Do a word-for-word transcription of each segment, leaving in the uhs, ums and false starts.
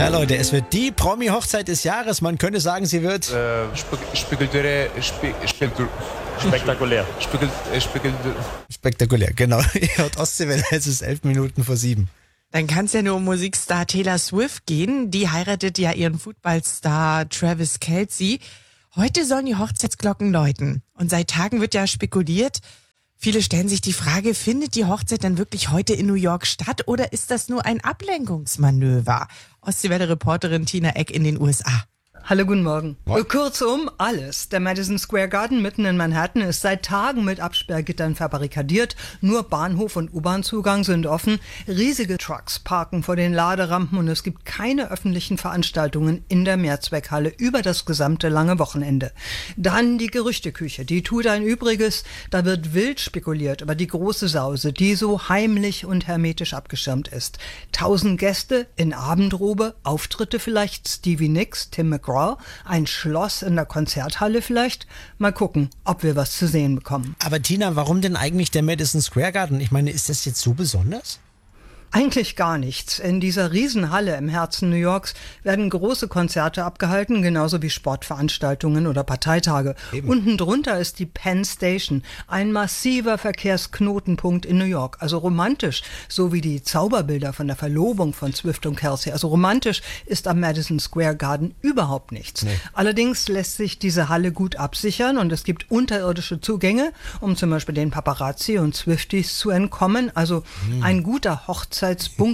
Ja, Leute, es wird die Promi-Hochzeit des Jahres. Man könnte sagen, sie wird Äh, spe spektakulär. Spe spektu Spektakulär. Spekul äh, spekul spektakulär. Genau. Ihr hört Ostseewelle, es ist elf Minuten vor sieben. Dann kann es ja nur um Musikstar Taylor Swift gehen. Die heiratet ja ihren Footballstar Travis Kelce. Heute sollen die Hochzeitsglocken läuten. Und seit Tagen wird ja spekuliert. Viele stellen sich die Frage, findet die Hochzeit dann wirklich heute in New York statt oder ist das nur ein Ablenkungsmanöver? Ostseewelle-Reporterin Tina Eck in den U S A. Hallo, guten Morgen. What? Kurzum, alles. Der Madison Square Garden mitten in Manhattan ist seit Tagen mit Absperrgittern verbarrikadiert. Nur Bahnhof und U-Bahn-Zugang sind offen. Riesige Trucks parken vor den Laderampen und es gibt keine öffentlichen Veranstaltungen in der Mehrzweckhalle über das gesamte lange Wochenende. Dann die Gerüchteküche, die tut ein Übriges. Da wird wild spekuliert über die große Sause, die so heimlich und hermetisch abgeschirmt ist. Tausend Gäste in Abendrobe, Auftritte vielleicht, Stevie Nicks, Tim McGraw, ein Schloss in der Konzerthalle vielleicht. Mal gucken, ob wir was zu sehen bekommen. Aber Tina, warum denn eigentlich der Madison Square Garden? Ich meine, ist das jetzt so besonders? Eigentlich gar nichts. In dieser Riesenhalle im Herzen New Yorks werden große Konzerte abgehalten, genauso wie Sportveranstaltungen oder Parteitage. Eben. Unten drunter ist die Penn Station, ein massiver Verkehrsknotenpunkt in New York. Also romantisch, so wie die Zauberbilder von der Verlobung von Swift und Kelce. Also romantisch ist am Madison Square Garden überhaupt nichts. Nee. Allerdings lässt sich diese Halle gut absichern und es gibt unterirdische Zugänge, um zum Beispiel den Paparazzi und Swifties zu entkommen. Also ein guter Hochzeitsbunker,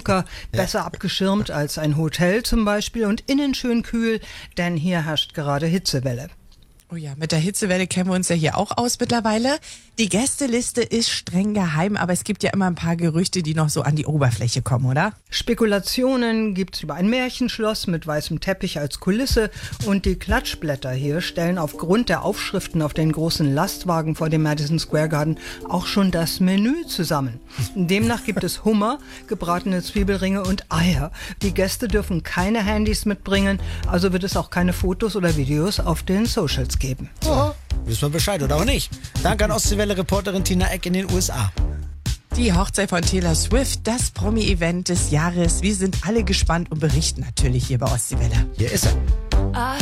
besser abgeschirmt als ein Hotel zum Beispiel und innen schön kühl, denn hier herrscht gerade Hitzewelle. Oh ja, mit der Hitzewelle kennen wir uns ja hier auch aus mittlerweile. Die Gästeliste ist streng geheim, aber es gibt ja immer ein paar Gerüchte, die noch so an die Oberfläche kommen, oder? Spekulationen gibt's über ein Märchenschloss mit weißem Teppich als Kulisse und die Klatschblätter hier stellen aufgrund der Aufschriften auf den großen Lastwagen vor dem Madison Square Garden auch schon das Menü zusammen. Demnach gibt es Hummer, gebratene Zwiebelringe und Eier. Die Gäste dürfen keine Handys mitbringen, also wird es auch keine Fotos oder Videos auf den Socials geben. Oh, wissen wir Bescheid oder auch nicht. Danke an Ostseewelle-Reporterin Tina Eck in den U S A. Die Hochzeit von Taylor Swift, das Promi-Event des Jahres. Wir sind alle gespannt und berichten natürlich hier bei Ostseewelle. Hier ist er.